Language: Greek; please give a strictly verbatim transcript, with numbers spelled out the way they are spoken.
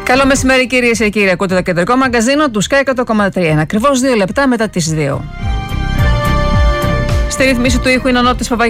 Καλό μεσημέρι, κυρίες και κύριοι. Ακούτε το κεντρικό μαγκαζίνο του Sky εκατό κόμμα τρία. Ακριβώς δύο λεπτά μετά τις δύο. Στη ρύθμιση του ήχου είναι ο Νότης Παπαγιάννης.